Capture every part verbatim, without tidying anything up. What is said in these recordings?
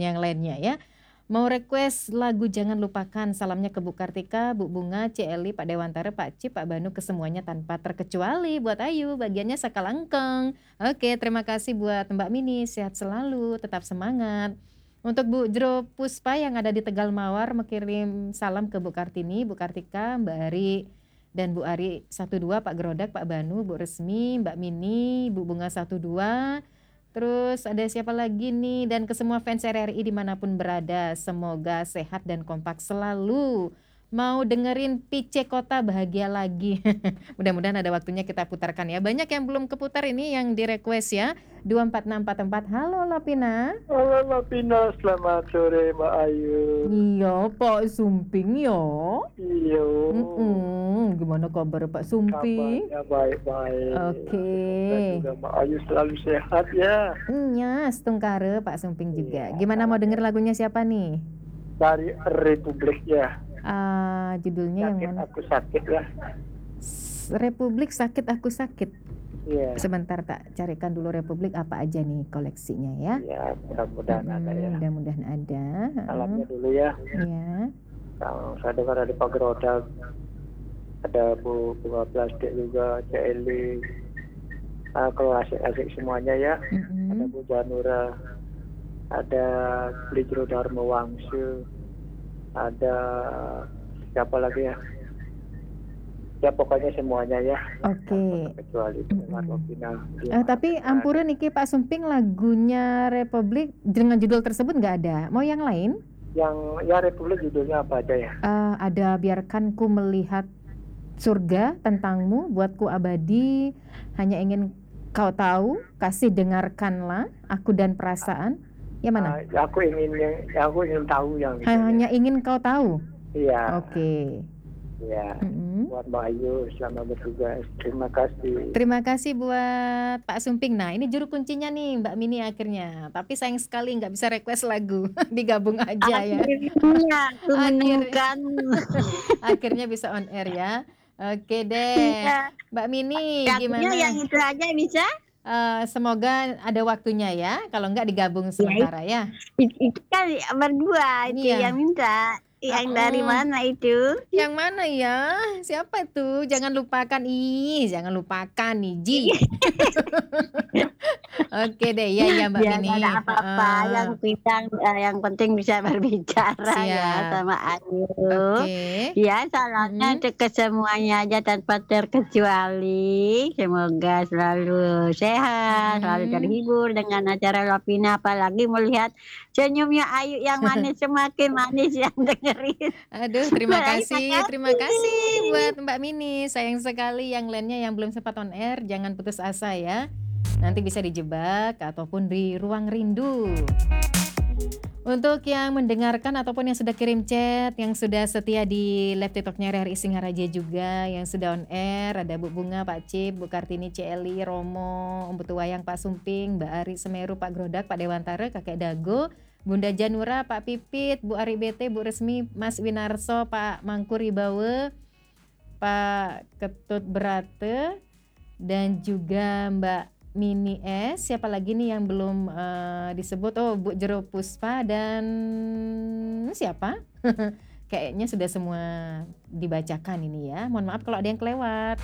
yang lainnya ya. Mau request lagu Jangan Lupakan, salamnya ke Bu Kartika, Bu Bunga, Ce Eli, Pak Dewantara, Pak Cip, Pak Banu, ke semuanya tanpa terkecuali. Buat Ayu, bagiannya Sakalangkeng. Oke, terima kasih buat Mbak Mini, sehat selalu, tetap semangat. Untuk Bu Jero Puspa yang ada di Tegal Mawar, mengirim salam ke Bu Kartini, Bu Kartika, Mbak Ari, dan Bu Ari satu dua, Pak Gerodak, Pak Banu, Bu Resmi, Mbak Mini, Bu Bunga satu dua. Terus ada siapa lagi nih, dan ke semua fans R R I dimanapun berada, semoga sehat dan kompak selalu. Mau dengerin Pice Kota Bahagia Lagi. Mudah-mudahan ada waktunya kita putarkan ya. Banyak yang belum keputar ini yang di request ya. dua empat enam empat empat. Halo Lapina. Halo Lapina, selamat sore Mbak Ayu. Iya Pak Sumping ya. Iya. Mm-mm. Gimana kabar Pak Sumping? Kabarnya baik-baik. Oke. Dan juga Mbak Ayu selalu sehat ya. Iya, setungkare Pak Sumping juga. Iya, Gimana mau denger lagunya siapa nih? Dari Republik ya. Uh, judulnya Sakit yang mana? aku sakit ya. Republik Sakit Aku Sakit. Iya. Sebentar tak carikan dulu Republik apa aja nih koleksinya ya. Ya, mudah-mudahan Hmm, ada ya. mudah-mudahan ada. Salamnya dulu ya. Ya. Yang saya dengar ada Pak Gerodak, ada Bu Bunga Plastik juga, Ce Eli. Ah, kalau asik-asik semuanya ya. Mm-mm. Ada Bu Janura, ada Blijro Dharma Wangsu, ada siapa lagi ya? Ya pokoknya semuanya ya. Oke. Kecuali dengan Wapina. Eh, tapi ampura niki Pak Sumping, lagunya Republik dengan judul tersebut nggak ada. Mau yang lain? Yang ya Republik judulnya apa aja ya? Uh, ada Biarkan Ku Melihat Surga Tentangmu, Buatku Abadi, Hanya Ingin Kau Tahu, Kasih Dengarkanlah, Aku dan Perasaan. Yang mana? Uh, aku ingin yang aku ingin tahu yang itu. Hanya Ingin Kau Tahu. Iya. Oke. Okay. Ya, Mm-hmm. buat Mbak Ayu selamat bertugas. Terima kasih. Terima kasih buat Pak Sumping. Nah, ini juru kuncinya nih Mbak Mini akhirnya. Tapi sayang sekali nggak bisa request lagu, digabung aja ya. Akhirnya aku menemukan. Akhirnya bisa on air ya. Oke deh, ya. Mbak Mini Katanya gimana? Yang itu aja bisa? Uh, semoga ada waktunya ya. Kalau nggak digabung sementara ya. ya. Itu kan berdua itu iya. yang minta. Yang oh, dari mana itu? Yang mana ya? Siapa tuh? Jangan lupakan. Ih, jangan lupakan nih, Ji. Oke deh, ya ya Mbak ya, Mini. Tidak ada apa-apa, uh, yang penting yang penting bisa berbicara siap. ya sama Ayu. Oke. Ya, salamnya mm-hmm. ke semuanya aja tanpa terkecuali. Semoga selalu sehat, mm-hmm. selalu terhibur dengan acara Lapina, apalagi melihat senyumnya Ayu yang manis, semakin manis yang dengerin. Aduh, terima kasih, terima kasih buat Mbak Mini. Sayang sekali yang lainnya yang belum sempat on air, jangan putus asa ya. Nanti bisa dijebak ataupun di ruang rindu. Untuk yang mendengarkan ataupun yang sudah kirim chat, yang sudah setia di live TikToknya R R I Singaraja juga, yang sudah on air, ada Bu Bunga, Pak Cip, Bu Kartini, Ce Eli, Romo, Om Betu Wayang, Pak Sumping, Mbak Ari Semeru, Pak Gerodak, Pak Dewantara, Kakek Dago, Bunda Janura, Pak Pipit, Bu Ari B T, Bu Resmi, Mas Winarso, Pak Mangku Ribawe, Pak Ketut Berate, dan juga Mbak Mini S. Siapa lagi nih yang belum uh, disebut? Oh, Bu Jero Puspa dan siapa? Kayaknya sudah semua dibacakan ini ya. Mohon maaf kalau ada yang kelewat.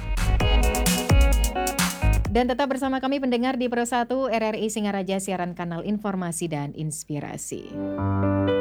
Dan tetap bersama kami pendengar di Pro satu R R I Singaraja, siaran kanal informasi dan inspirasi.